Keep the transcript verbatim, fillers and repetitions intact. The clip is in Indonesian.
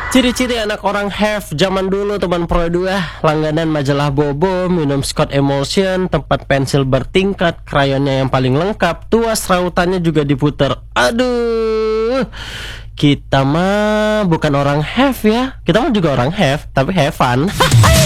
Ciri-ciri anak orang have zaman dulu teman Pro dua, langganan majalah Bobo, minum Scott Emulsion, tempat pensil bertingkat, krayonnya yang paling lengkap, tuas rautannya juga diputer. Aduh, kita mah bukan orang have ya, kita mah juga orang have, tapi have fun.